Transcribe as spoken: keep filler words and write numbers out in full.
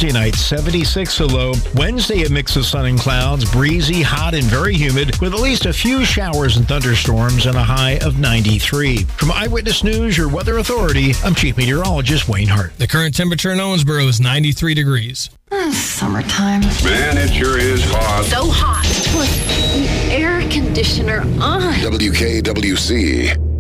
Tuesday night, seventy-six a low. Wednesday, a mix of sun and clouds, breezy, hot, and very humid, with at least a few showers and thunderstorms and a high of ninety-three. From Eyewitness News, your weather authority, I'm Chief Meteorologist Wayne Hart. The current temperature in Owensboro is ninety-three degrees. Uh, summertime. Man, it sure is hot. So hot. With the air conditioner on. W K W C.